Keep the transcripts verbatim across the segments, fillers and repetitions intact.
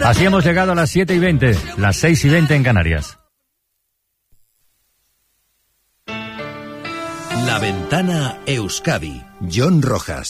Así hemos llegado a las siete y veinte, las seis y veinte en Canarias. La Ventana Euskadi. Jon Rojas.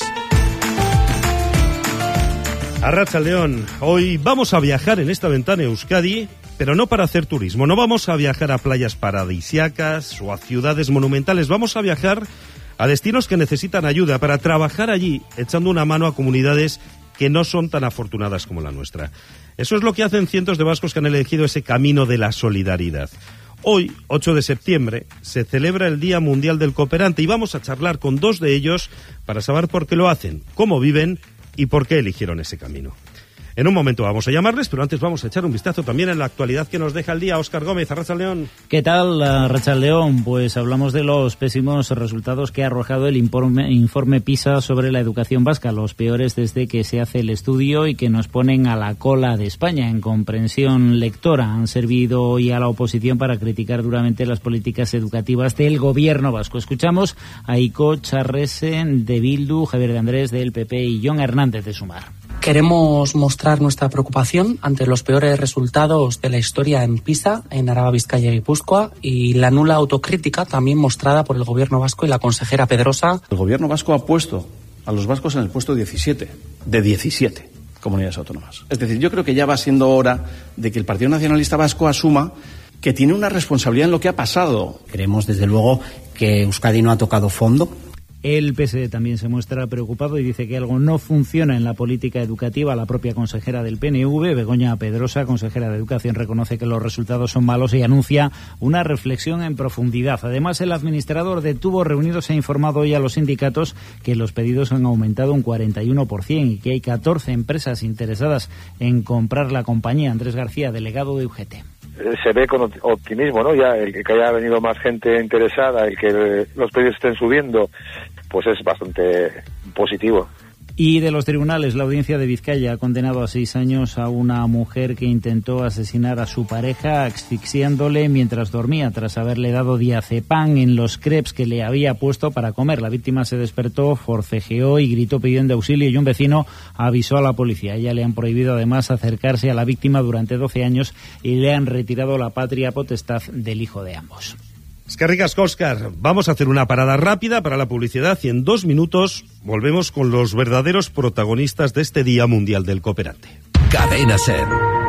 Arratsaldeon, hoy vamos a viajar en esta Ventana Euskadi, pero no para hacer turismo, no vamos a viajar a playas paradisíacas o a ciudades monumentales, vamos a viajar a destinos que necesitan ayuda para trabajar allí, echando una mano a comunidades que no son tan afortunadas como la nuestra. Eso es lo que hacen cientos de vascos que han elegido ese camino de la solidaridad. Hoy, ocho de septiembre, se celebra el Día Mundial del Cooperante y vamos a charlar con dos de ellos para saber por qué lo hacen, cómo viven y por qué eligieron ese camino. En un momento vamos a llamarles, pero antes vamos a echar un vistazo también en la actualidad que nos deja el día. Óscar Gómez, Arratsaldeon. ¿Qué tal, Arratsaldeon? Pues hablamos de los pésimos resultados que ha arrojado el informe, informe PISA sobre la educación vasca, los peores desde que se hace el estudio y que nos ponen a la cola de España en comprensión lectora. Han servido hoy a la oposición para criticar duramente las políticas educativas del gobierno vasco. Escuchamos a Ico Charresen de Bildu, Javier de Andrés del P P y Jon Hernández de Sumar. Queremos mostrar nuestra preocupación ante los peores resultados de la historia en PISA, en Araba, Vizcaya y Guipúzcoa, y la nula autocrítica también mostrada por el gobierno vasco y la consejera Pedrosa. El gobierno vasco ha puesto a los vascos en el puesto diecisiete, de diecisiete comunidades autónomas. Es decir, yo creo que ya va siendo hora de que el Partido Nacionalista Vasco asuma que tiene una responsabilidad en lo que ha pasado. Creemos, desde luego, que Euskadi no ha tocado fondo. El P S D también se muestra preocupado y dice que algo no funciona en la política educativa. La propia consejera del P N V, Begoña Pedrosa, consejera de Educación, reconoce que los resultados son malos y anuncia una reflexión en profundidad. Además, el administrador de Tubos Reunidos ha informado hoy a los sindicatos que los pedidos han aumentado un cuarenta y uno por ciento y que hay catorce empresas interesadas en comprar la compañía. Andrés García, delegado de U G T. Se ve con optimismo, ¿no? Ya el que haya venido más gente interesada, el que los pedidos estén subiendo, pues es bastante positivo. Y de los tribunales, la audiencia de Vizcaya ha condenado a seis años a una mujer que intentó asesinar a su pareja asfixiándole mientras dormía, tras haberle dado diazepam en los crepes que le había puesto para comer. La víctima se despertó, forcejeó y gritó pidiendo auxilio, y un vecino avisó a la policía. A ella le han prohibido además acercarse a la víctima durante doce años y le han retirado la patria potestad del hijo de ambos. Eskerrik asko, Óscar. Vamos a hacer una parada rápida para la publicidad y en dos minutos volvemos con los verdaderos protagonistas de este Día Mundial del Cooperante. Cadena SER.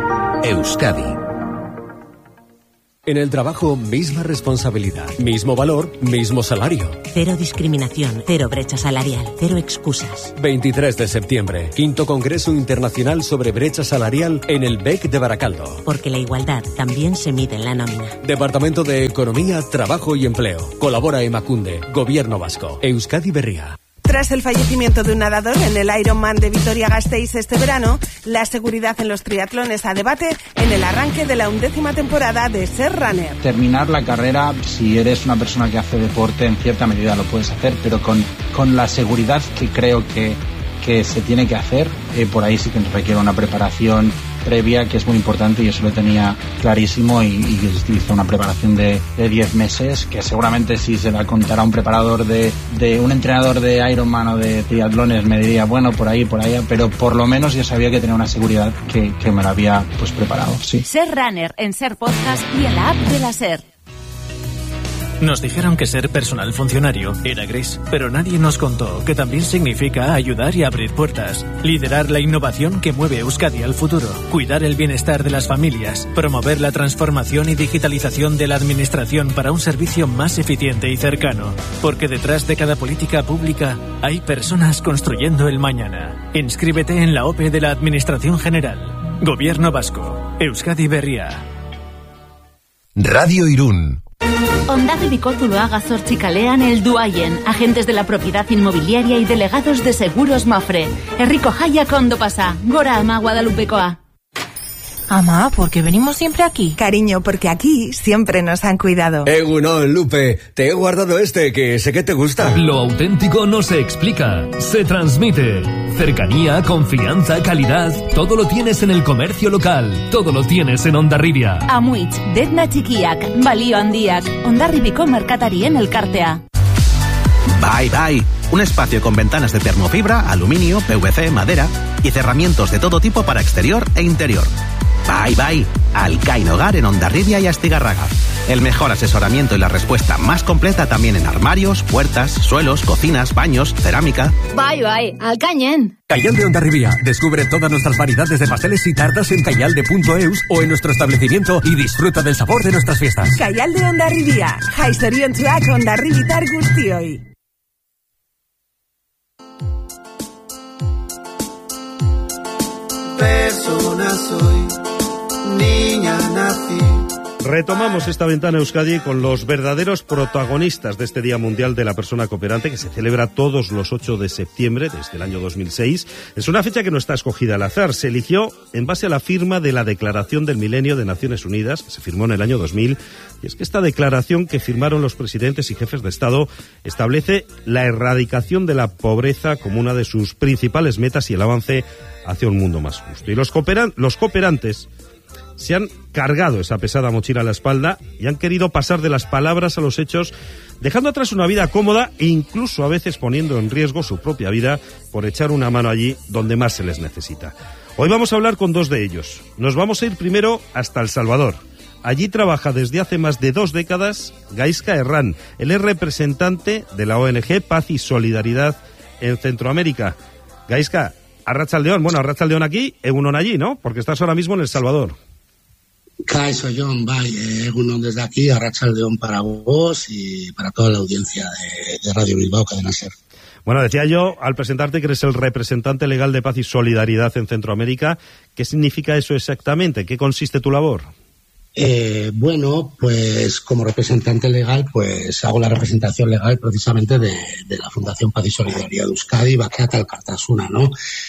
Euskadi. En el trabajo, misma responsabilidad, mismo valor, mismo salario. Cero discriminación, cero brecha salarial, cero excusas. veintitrés de septiembre, quinto Congreso Internacional sobre Brecha Salarial en el B E C de Baracaldo. Porque la igualdad también se mide en la nómina. Departamento de Economía, Trabajo y Empleo. Colabora Emakunde, Gobierno Vasco, Euskadi Berria. Tras el fallecimiento de un nadador en el Ironman de Vitoria-Gasteiz este verano, la seguridad en los triatlones a debate en el arranque de la undécima temporada de Ser Runner. Terminar la carrera, si eres una persona que hace deporte, en cierta medida lo puedes hacer, pero con, con la seguridad que creo que, que se tiene que hacer, eh, por ahí sí que requiere una preparación previa que es muy importante, y eso lo tenía clarísimo, y, y hizo una preparación de, de diez meses, que seguramente si se la contara un preparador de, de un entrenador de Ironman o de triatlones me diría, bueno, por ahí, por allá, pero por lo menos yo sabía que tenía una seguridad que, que me la había pues preparado, sí. Ser Runner en Ser Podcast y en la app de la Ser. Nos dijeron que ser personal funcionario era gris, pero nadie nos contó que también significa ayudar y abrir puertas, liderar la innovación que mueve Euskadi al futuro, cuidar el bienestar de las familias, promover la transformación y digitalización de la administración para un servicio más eficiente y cercano, porque detrás de cada política pública hay personas construyendo el mañana. Inscríbete en la O P E de la Administración General. Gobierno Vasco. Euskadi Berria. Radio Irún. Ondagibiko Zuloaga Zortzi kalean heldu haien, agentes de la propiedad inmobiliaria y delegados de Seguros Mafre. Herriko jaiak ondo pasa, gora ama Guadalupekoa. Ama, ¿por qué venimos siempre aquí? Cariño, porque aquí siempre nos han cuidado. Egunon, Lupe, te he guardado este que sé que te gusta. Lo auténtico no se explica, se transmite. Cercanía, confianza, calidad, todo lo tienes en el comercio local, todo lo tienes en Hondarribia. Amuitz, Detna Txikiak, Balio Handiak, Hondarribiko merkatarien elkartea. Bye Bye, un espacio con ventanas de termofibra, aluminio, P V C, madera y cerramientos de todo tipo para exterior e interior. Bye Bye, Alcain Hogar en Hondarribia y Astigarraga. El mejor asesoramiento y la respuesta más completa también en armarios, puertas, suelos, cocinas, baños, cerámica. Bye Bye, Alcañen. Caial de Hondarribia. Descubre todas nuestras variedades de pasteles y tartas en caialde punto eus o en nuestro establecimiento y disfruta del sabor de nuestras fiestas. Caial de Hondarribia. Jaizoriontsuak Hondarribitar guztioi. Persona soy, niña nací. Retomamos esta ventana Euskadi con los verdaderos protagonistas de este Día Mundial de la Persona Cooperante, que se celebra todos los ocho de septiembre desde el año dos mil seis. Es una fecha que no está escogida al azar. Se eligió en base a la firma de la Declaración del Milenio de Naciones Unidas, que se firmó en el año dos mil. Y es que esta declaración que firmaron los presidentes y jefes de Estado establece la erradicación de la pobreza como una de sus principales metas y el avance hacia un mundo más justo. Y los, cooperan- los cooperantes se han cargado esa pesada mochila a la espalda y han querido pasar de las palabras a los hechos, dejando atrás una vida cómoda e incluso a veces poniendo en riesgo su propia vida por echar una mano allí donde más se les necesita. Hoy vamos a hablar con dos de ellos. Nos vamos a ir primero hasta El Salvador. Allí trabaja desde hace más de dos décadas Gaizka Herrán. Él es representante de la O N G Paz y Solidaridad en Centroamérica. Gaizka, Arratsaldeon, bueno, Arratsaldeon aquí, Egunon allí, ¿no? Porque estás ahora mismo en El Salvador. Kaixo, John, bye, Egunon desde aquí, Arratsaldeon para vos y para toda la audiencia de, de Radio Bilbao, Cadena SER. Bueno, decía yo, al presentarte, que eres el representante legal de Paz y Solidaridad en Centroamérica. ¿Qué significa eso exactamente? ¿Qué consiste tu labor? Eh, bueno, pues como representante legal, pues hago la representación legal precisamente de, de la Fundación Paz y Solidaridad de Euskadi, Bakeak Elkartasuna, ¿no?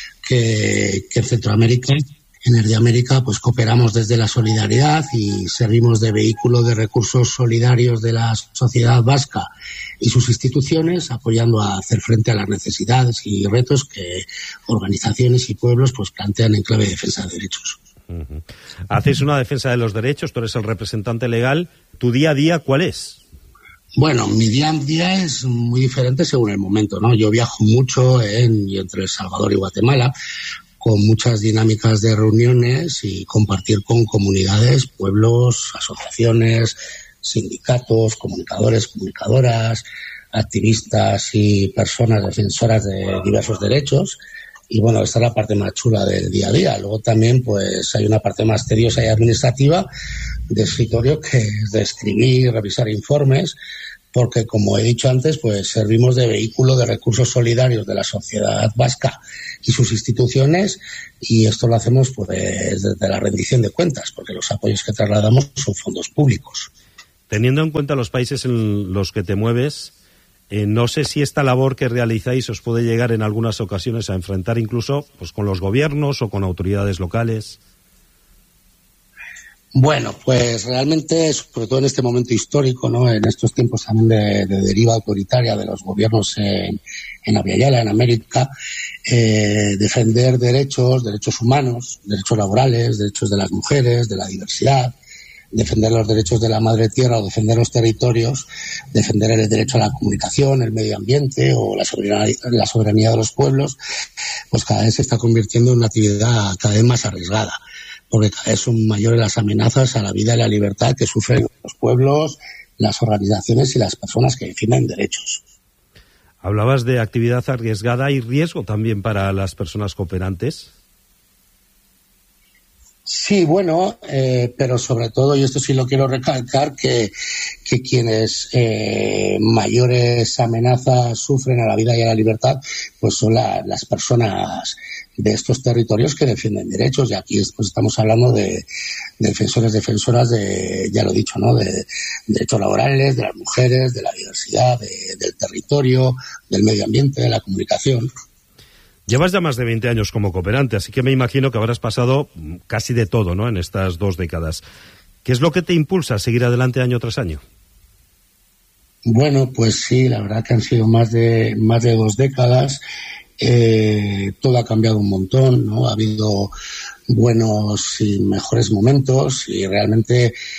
Que, que en Centroamérica, en Erdiamérica, pues cooperamos desde la solidaridad y servimos de vehículo de recursos solidarios de la sociedad vasca y sus instituciones, apoyando a hacer frente a las necesidades y retos que organizaciones y pueblos pues plantean en clave de defensa de derechos. Uh-huh. Hacéis una defensa de los derechos, tú eres el representante legal. ¿Tu día a día cuál es? Bueno, mi día a día es muy diferente según el momento, ¿no? Yo viajo mucho en, entre El Salvador y Guatemala, con muchas dinámicas de reuniones y compartir con comunidades, pueblos, asociaciones, sindicatos, comunicadores, comunicadoras, activistas y personas defensoras de diversos derechos. Y bueno, esta es la parte más chula del día a día. Luego también pues hay una parte más tediosa y administrativa de escritorio, que es de escribir, revisar informes, porque como he dicho antes, pues servimos de vehículo de recursos solidarios de la sociedad vasca y sus instituciones, y esto lo hacemos pues desde la rendición de cuentas, porque los apoyos que trasladamos son fondos públicos. Teniendo en cuenta los países en los que te mueves, eh, no sé si esta labor que realizáis os puede llegar en algunas ocasiones a enfrentar incluso pues con los gobiernos o con autoridades locales. Bueno, pues realmente, sobre todo en este momento histórico, ¿no? En estos tiempos también de, de deriva autoritaria de los gobiernos en, en Aviala, en América, eh, defender derechos, derechos humanos, derechos laborales, derechos de las mujeres, de la diversidad, defender los derechos de la madre tierra o defender los territorios, defender el derecho a la comunicación, el medio ambiente o la soberanía, la soberanía de los pueblos, pues cada vez se está convirtiendo en una actividad cada vez más arriesgada, porque cada vez son mayores las amenazas a la vida y la libertad que sufren los pueblos, las organizaciones y las personas que defienden derechos. Hablabas de actividad arriesgada y riesgo también para las personas cooperantes. Sí, bueno, eh, pero sobre todo, y esto sí lo quiero recalcar, que, que quienes eh, mayores amenazas sufren a la vida y a la libertad, pues son la, las personas de estos territorios que defienden derechos, y aquí pues, estamos hablando de, de defensores, defensoras de, ya lo he dicho, ¿no?, de, de derechos laborales, de las mujeres, de la diversidad, de, del territorio, del medio ambiente, de la comunicación. Llevas ya más de veinte años como cooperante, así que me imagino que habrás pasado casi de todo, ¿no?, en estas dos décadas. ¿Qué es lo que te impulsa a seguir adelante año tras año? Bueno, pues sí, la verdad que han sido más de más de dos décadas. Eh, todo ha cambiado un montón, ¿no? Ha habido buenos y mejores momentos, y realmente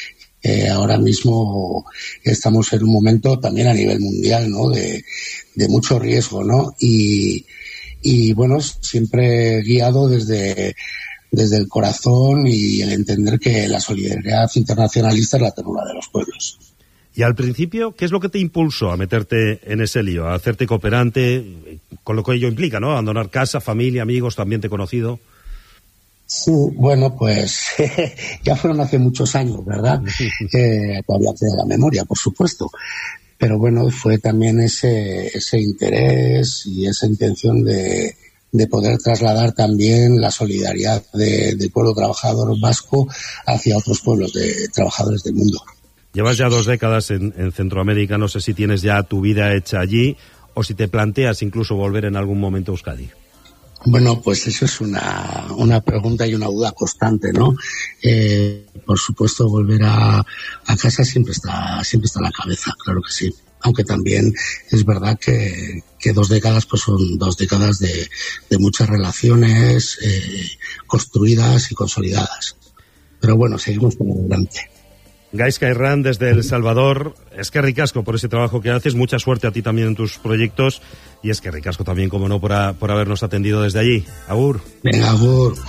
Eh, ahora mismo estamos en un momento también a nivel mundial, ¿no? De, de mucho riesgo, ¿no? Y, y bueno, siempre guiado desde, desde el corazón y el entender que la solidaridad internacionalista es la ternura de los pueblos. Y al principio, ¿qué es lo que te impulsó a meterte en ese lío, a hacerte cooperante, con lo que ello implica, ¿no? Abandonar casa, familia, amigos, ambiente conocido. Sí, bueno, pues ya fueron hace muchos años, ¿verdad? Eh, todavía queda la memoria, por supuesto. Pero bueno, fue también ese ese interés y esa intención de, de poder trasladar también la solidaridad de, del pueblo trabajador vasco hacia otros pueblos de trabajadores del mundo. Llevas ya dos décadas en, en Centroamérica, no sé si tienes ya tu vida hecha allí o si te planteas incluso volver en algún momento a Euskadi. Bueno, pues eso es una, una pregunta y una duda constante, ¿no? Eh, por supuesto, volver a, a casa siempre está, siempre está en la cabeza, claro que sí. Aunque también es verdad que, que dos décadas pues son dos décadas de, de muchas relaciones eh, construidas y consolidadas. Pero bueno, seguimos por adelante. Gaizka Herrán, desde El Salvador, es que ricasco por ese trabajo que haces, mucha suerte a ti también en tus proyectos y es que ricasco también, como no, por, a, por habernos atendido desde allí. Agur. Venga, agur.